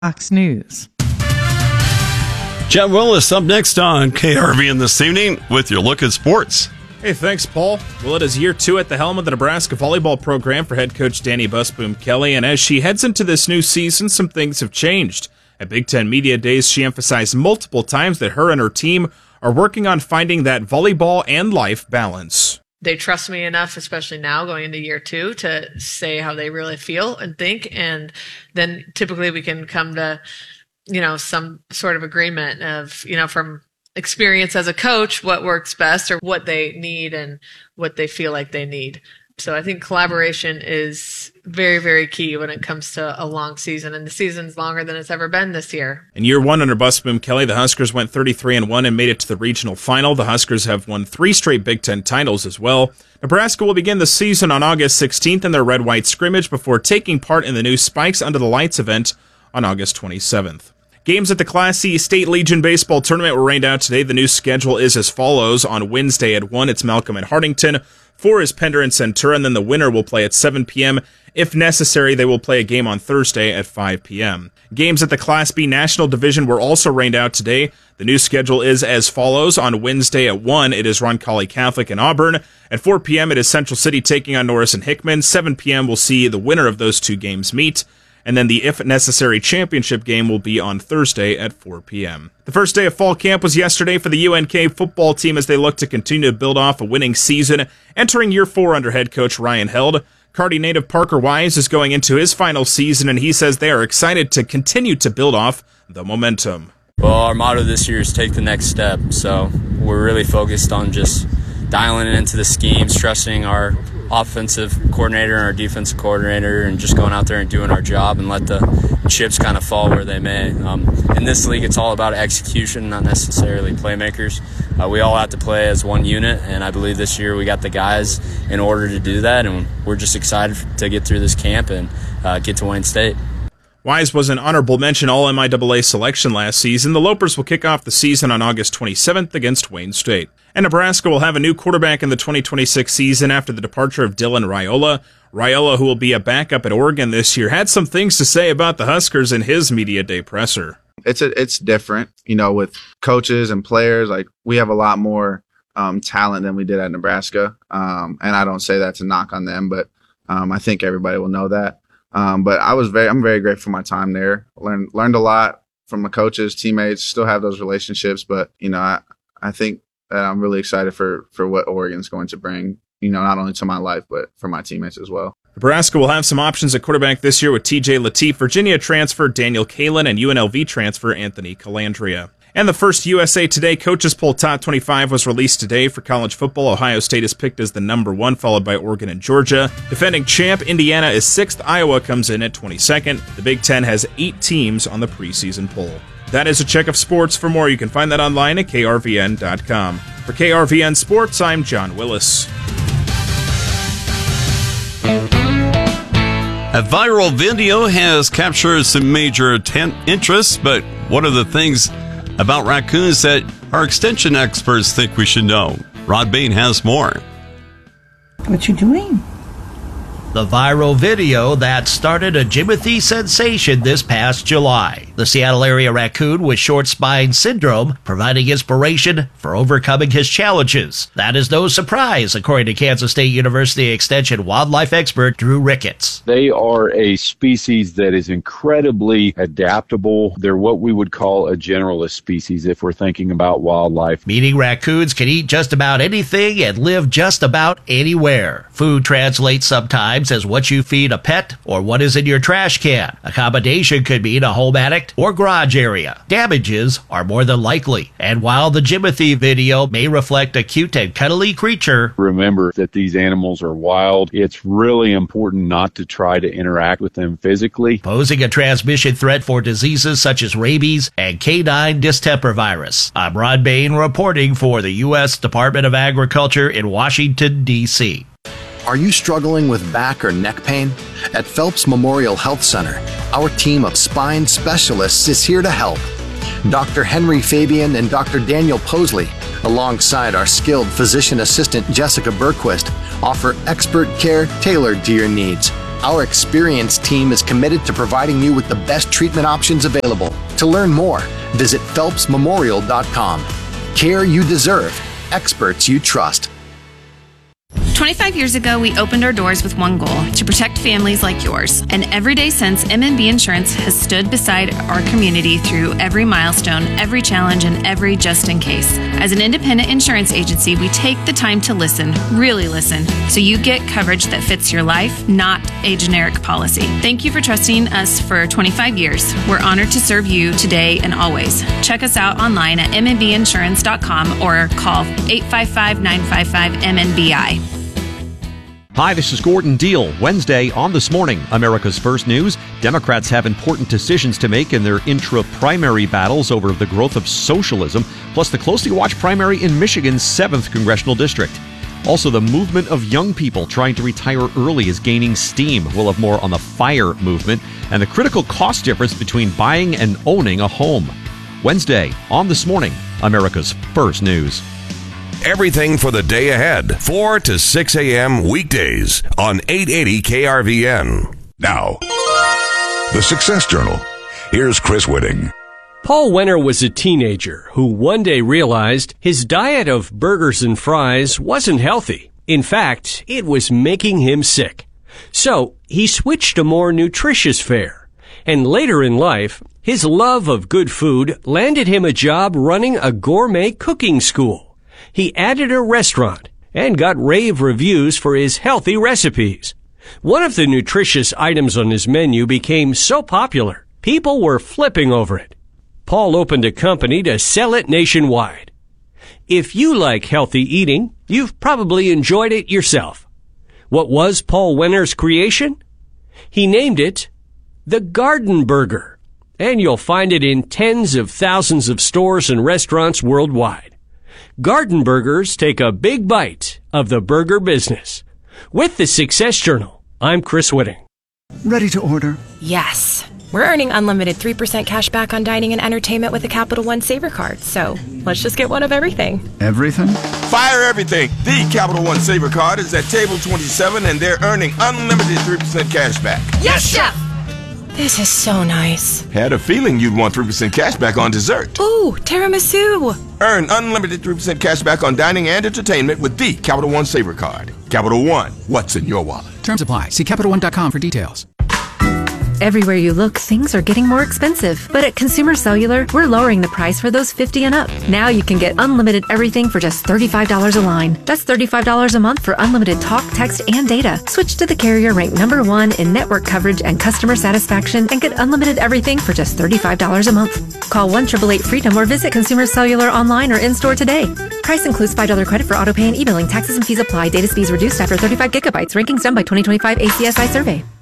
Fox News. Jet Willis up next on KRVN this evening with your look at sports. Hey, thanks, Paul. Well, it is year 2 at the helm of the Nebraska volleyball program for head coach Danny Busboom Kelly, and as she heads into this new season, some things have changed. At Big Ten Media Days, she emphasized multiple times that her and her team are working on finding that volleyball and life balance. They trust me enough, especially now going into year 2, to say how they really feel and think. And then typically we can come to, some sort of agreement of, from experience as a coach, what works best or what they need and what they feel like they need. So I think collaboration is very, very key when it comes to a long season, and the season's longer than it's ever been this year. In year 1 under Busboom Kelly, the Huskers went 33-1 and made it to the regional final. The Huskers have won 3 straight Big Ten titles as well. Nebraska will begin the season on August 16th in their red-white scrimmage before taking part in the new Spikes Under the Lights event on August 27th. Games at the Class C State Legion Baseball Tournament were rained out today. The new schedule is as follows. On Wednesday at 1, it's Malcolm and Hardington. 4 is Pender and Centura, and then the winner will play at 7 p.m. If necessary, they will play a game on Thursday at 5 p.m. Games at the Class B National Division were also rained out today. The new schedule is as follows. On Wednesday at 1, it is Roncalli Catholic and Auburn. At 4 p.m., it is Central City taking on Norris and Hickman. 7 p.m. will see the winner of those 2 games meet. And then the If Necessary championship game will be on Thursday at 4 p.m. The first day of fall camp was yesterday for the UNK football team as they look to continue to build off a winning season, entering year 4 under head coach Ryan Held. Kearney native Parker Wise is going into his final season, and he says they are excited to continue to build off the momentum. Well, our motto this year is take the next step, so we're really focused on just dialing it into the schemes, trusting our offensive coordinator and our defensive coordinator, and just going out there and doing our job and let the chips kind of fall where they may. In this league, it's all about execution, not necessarily playmakers. We all have to play as one unit, and I believe this year we got the guys in order to do that, and we're just excited to get through this camp and get to Wayne State. Wise was an honorable mention All-MIAA selection last season. The Lopers will kick off the season on August 27th against Wayne State. And Nebraska will have a new quarterback in the 2026 season after the departure of Dylan Raiola. Raiola, who will be a backup at Oregon this year, had some things to say about the Huskers in his media day presser. It's different, with coaches and players. Like, we have a lot more talent than we did at Nebraska. And I don't say that to knock on them, but I think everybody will know that. But I'm very grateful for my time there. Learned a lot from the coaches, teammates, still have those relationships. But, I think that I'm really excited for what Oregon's going to bring, not only to my life, but for my teammates as well. Nebraska will have some options at quarterback this year with TJ Lateef, Virginia transfer Daniel Kalin, and UNLV transfer Anthony Calandria. And the first USA Today Coaches Poll Top 25 was released today for college football. Ohio State is picked as the number 1, followed by Oregon and Georgia. Defending champ Indiana is 6th. Iowa comes in at 22nd. The Big Ten has 8 teams on the preseason poll. That is a check of sports. For more, you can find that online at krvn.com. For KRVN Sports, I'm John Willis. A viral video has captured some major interest, but what are the things about raccoons that our extension experts think we should know? Rod Bain has more. What you doing? The viral video that started a Jimothy sensation this past July. The Seattle area raccoon with short spine syndrome providing inspiration for overcoming his challenges. That is no surprise, according to Kansas State University Extension wildlife expert Drew Ricketts. They are a species that is incredibly adaptable. They're what we would call a generalist species if we're thinking about wildlife. Meaning raccoons can eat just about anything and live just about anywhere. Food translates sometimes as what you feed a pet or what is in your trash can. Accommodation could mean a home attic or garage area. Damages are more than likely. And while the Jimothy video may reflect a cute and cuddly creature, remember that these animals are wild. It's really important not to try to interact with them physically. Posing a transmission threat for diseases such as rabies and canine distemper virus. I'm Rod Bain reporting for the U.S. Department of Agriculture in Washington, D.C. Are you struggling with back or neck pain? At Phelps Memorial Health Center, our team of spine specialists is here to help. Dr. Henry Fabian and Dr. Daniel Posley, alongside our skilled physician assistant Jessica Berquist, offer expert care tailored to your needs. Our experienced team is committed to providing you with the best treatment options available. To learn more, visit phelpsmemorial.com. Care you deserve. Experts you trust. 25 years ago, we opened our doors with one goal, to protect families like yours. And every day since, M&B Insurance has stood beside our community through every milestone, every challenge, and every just in case. As an independent insurance agency, we take the time to listen, really listen, so you get coverage that fits your life, not a generic policy. Thank you for trusting us for 25 years. We're honored to serve you today and always. Check us out online at mnbinsurance.com or call 855-955-MNBI. Hi, this is Gordon Deal. Wednesday on This Morning, America's First News. Democrats have important decisions to make in their intra-primary battles over the growth of socialism, plus the closely watched primary in Michigan's 7th congressional district. Also, the movement of young people trying to retire early is gaining steam. We'll have more on the FIRE movement and the critical cost difference between buying and owning a home. Wednesday on This Morning, America's First News. Everything for the day ahead, 4 to 6 a.m. weekdays on 880 KRVN. Now, the Success Journal. Here's Chris Whitting. Paul Wenner was a teenager who one day realized his diet of burgers and fries wasn't healthy. In fact, it was making him sick. So he switched to more nutritious fare. And later in life, his love of good food landed him a job running a gourmet cooking school. He added a restaurant and got rave reviews for his healthy recipes. One of the nutritious items on his menu became so popular, people were flipping over it. Paul opened a company to sell it nationwide. If you like healthy eating, you've probably enjoyed it yourself. What was Paul Wenner's creation? He named it the Garden Burger, and you'll find it in tens of thousands of stores and restaurants worldwide. Garden Burgers take a big bite of the burger business. With the Success Journal, I'm Chris Whitting. Ready to order? Yes. We're earning unlimited 3% cash back on dining and entertainment with a Capital One Saver card, so let's just get one of everything. Everything? Fire everything! The Capital One Saver card is at table 27 and they're earning unlimited 3% cash back. Yes, Chef! This is so nice. Had a feeling you'd want 3% cash back on dessert. Ooh, tiramisu! Earn unlimited 3% cash back on dining and entertainment with the Capital One Saver card. Capital One, what's in your wallet? Terms apply. See CapitalOne.com for details. Everywhere you look, things are getting more expensive. But at Consumer Cellular, we're lowering the price for those 50 and up. Now you can get unlimited everything for just $35 a line. That's $35 a month for unlimited talk, text, and data. Switch to the carrier ranked #1 in network coverage and customer satisfaction and get unlimited everything for just $35 a month. Call 1-888-FREEDOM or visit Consumer Cellular online or in-store today. Price includes $5 credit for autopay and e-billing. Taxes and fees apply. Data speeds reduced after 35 gigabytes. Rankings done by 2025 ACSI survey.